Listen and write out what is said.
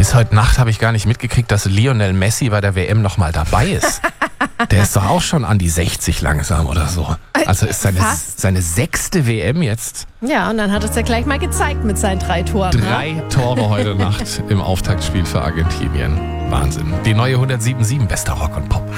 Bis heute Nacht habe ich gar nicht mitgekriegt, dass Lionel Messi bei der WM nochmal dabei ist. Der ist doch auch schon an die 60 langsam oder so. Also ist seine 6. WM jetzt. Ja, und dann hat es ja gleich mal gezeigt mit seinen 3 Toren. 3 Tore heute Nacht im Auftaktspiel für Argentinien. Wahnsinn. Die neue 107.7 bester Rock und Pop.